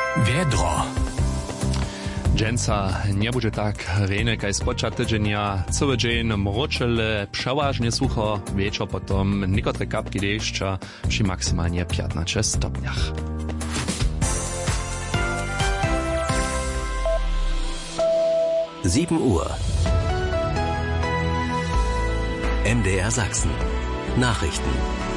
Wiedro. Dżęca nie będzie tak rejny, kaj spoča tydzienia. Cały dzień mroczele, przeważnie sucho, wieczór potom niektóre kapki deszcza przy maksymalnie 15 stopniach. Uhr. MDR Sachsen. Nachrichten.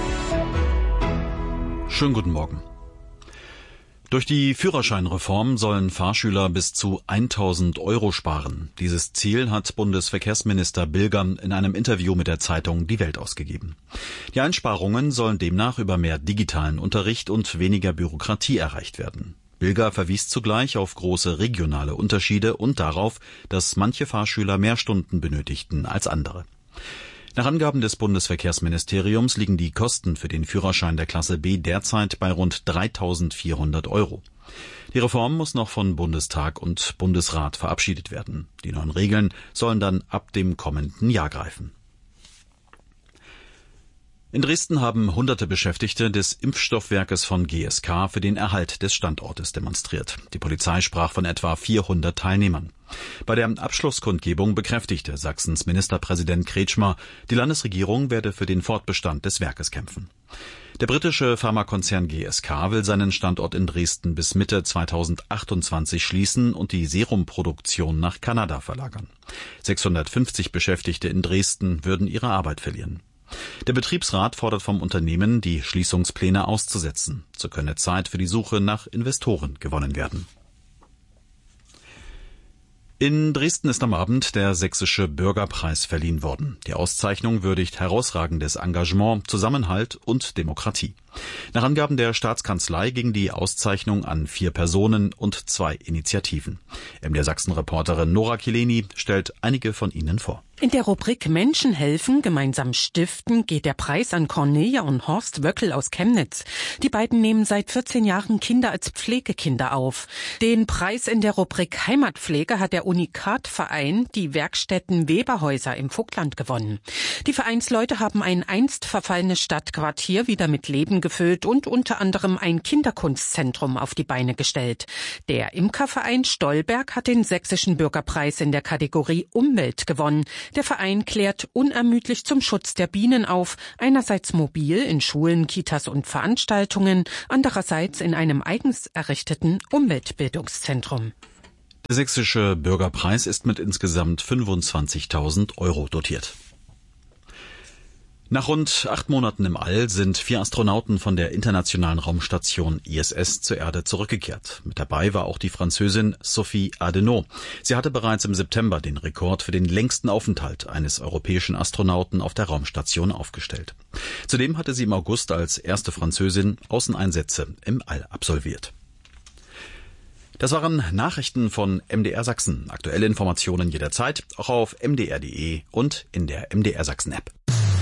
Schönen guten Morgen. Durch die Führerscheinreform sollen Fahrschüler bis zu 1.000 € sparen. Dieses Ziel hat Bundesverkehrsminister Bilger in einem Interview mit der Zeitung Die Welt ausgegeben. Die Einsparungen sollen demnach über mehr digitalen Unterricht und weniger Bürokratie erreicht werden. Bilger verwies zugleich auf große regionale Unterschiede und darauf, dass manche Fahrschüler mehr Stunden benötigten als andere. Nach Angaben des Bundesverkehrsministeriums liegen die Kosten für den Führerschein der Klasse B derzeit bei rund 3.400 €. Die Reform muss noch von Bundestag und Bundesrat verabschiedet werden. Die neuen Regeln sollen dann ab dem kommenden Jahr greifen. In Dresden haben hunderte Beschäftigte des Impfstoffwerkes von GSK für den Erhalt des Standortes demonstriert. Die Polizei sprach von etwa 400 Teilnehmern. Bei der Abschlusskundgebung bekräftigte Sachsens Ministerpräsident Kretschmer, die Landesregierung werde für den Fortbestand des Werkes kämpfen. Der britische Pharmakonzern GSK will seinen Standort in Dresden bis Mitte 2028 schließen und die Serumproduktion nach Kanada verlagern. 650 Beschäftigte in Dresden würden ihre Arbeit verlieren. Der Betriebsrat fordert vom Unternehmen, die Schließungspläne auszusetzen. So könne Zeit für die Suche nach Investoren gewonnen werden. In Dresden ist am Abend der Sächsische Bürgerpreis verliehen worden. Die Auszeichnung würdigt herausragendes Engagement, Zusammenhalt und Demokratie. Nach Angaben der Staatskanzlei ging die Auszeichnung an 4 Personen und 2 Initiativen. MDR Sachsen-Reporterin Nora Kileni stellt einige von ihnen vor. In der Rubrik Menschen helfen, gemeinsam stiften geht der Preis an Cornelia und Horst Wöckel aus Chemnitz. Die beiden nehmen seit 14 Jahren Kinder als Pflegekinder auf. Den Preis in der Rubrik Heimatpflege hat der Unikat-Verein, die Werkstätten Weberhäuser im Vogtland, gewonnen. Die Vereinsleute haben ein einst verfallenes Stadtquartier wieder mit Leben gefüllt und unter anderem ein Kinderkunstzentrum auf die Beine gestellt. Der Imkerverein Stolberg hat den Sächsischen Bürgerpreis in der Kategorie Umwelt gewonnen. Der Verein klärt unermüdlich zum Schutz der Bienen auf, einerseits mobil in Schulen, Kitas und Veranstaltungen, andererseits in einem eigens errichteten Umweltbildungszentrum. Der Sächsische Bürgerpreis ist mit insgesamt 25.000 € dotiert. Nach rund 8 Monaten im All sind 4 Astronauten von der internationalen Raumstation ISS zur Erde zurückgekehrt. Mit dabei war auch die Französin Sophie Adenau. Sie hatte bereits im September den Rekord für den längsten Aufenthalt eines europäischen Astronauten auf der Raumstation aufgestellt. Zudem hatte sie im August als erste Französin Außeneinsätze im All absolviert. Das waren Nachrichten von MDR Sachsen. Aktuelle Informationen jederzeit, auch auf mdr.de und in der MDR Sachsen App.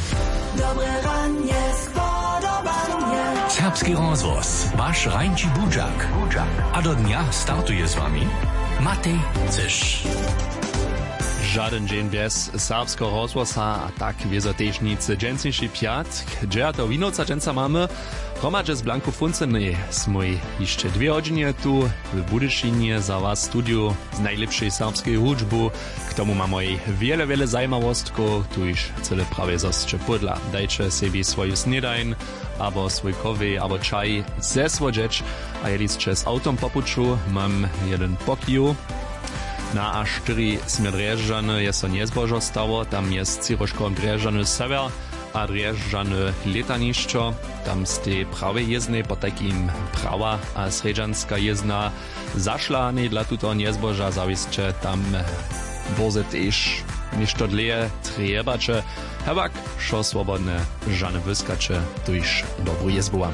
Serbski rozhlas, váš Rajnči Budžak. A do dňa startuje s vami Matej Cyš. Żaden dzień bez serbskiego rozgłosa, a tak wiezo težnicy dżęsniejszy piatk, gdzie to winoca dżęca mamy, Romadže z Blanku Funcenej sme jeszcze 2 godziny tu w Budyšinie za was studiu z najlepszej serbskiej hudžbu. K tomu mamy wiele zajmawostków, tu już cele prawie zostać podla. Dajcie sobie swoją śniadajn, albo swój kowy, albo czaj zesłodzieć, a jeśli z autom popuczu, mam jeden pokiju. Na A4 sme Drježdžany je so nezbožo stało, tam jest Ciroškom Drježdžany sever, a Drježdžany letanišćo, tam ste prawe jezdne po takim prawa a sredžanska jezdna zašla dla tuto nezboža, zavisće tam boze tež nešto dlje trebače, hevak šo svobodne žane vyskače, to iš dobru jezbu vam.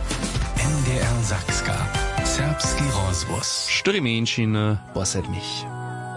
MDR Sachska. Serbski rozhlas. 4 mieńčiny po 7.